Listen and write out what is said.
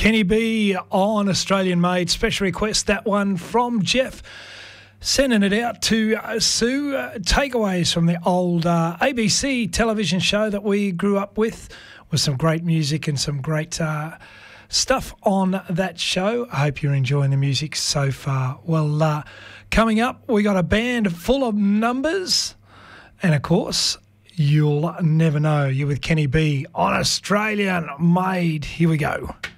Kenny B on Australian Made. Special request, that one from Jeff. Sending it out to Sue. Takeaways from the old ABC television show that we grew up with some great music and some great stuff on that show. I hope you're enjoying the music so far. Well, coming up, we got a band full of numbers. And, of course, You'll Never Know. You're with Kenny B on Australian Made. Here we go.